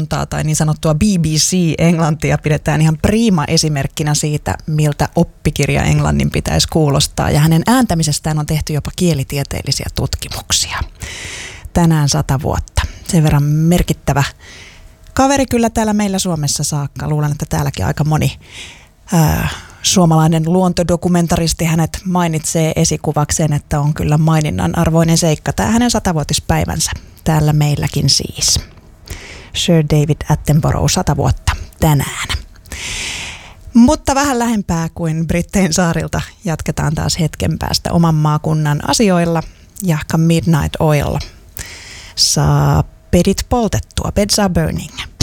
montaa tai niin sanottua BBC-englantia pidetään ihan prima esimerkkinä siitä, miltä oppikirja englannin pitäisi kuulostaa. Ja hänen ääntämisestään on tehty jopa kielitieteellisiä tutkimuksia. Tänään 100 vuotta. Sen verran merkittävä kaveri kyllä täällä meillä Suomessa saakka. Luulen, että täälläkin aika moni suomalainen luontodokumentaristi hänet mainitsee esikuvakseen, että on kyllä maininnan arvoinen seikka. Tämä hänen 100-vuotispäivänsä täällä meilläkin siis. Sir David Attenborough 100 vuotta tänään. Mutta vähän lähempää kuin Brittein saarilta jatketaan taas hetken päästä oman maakunnan asioilla. Jahka Midnight Oil saa pedit poltettua, beds are burning.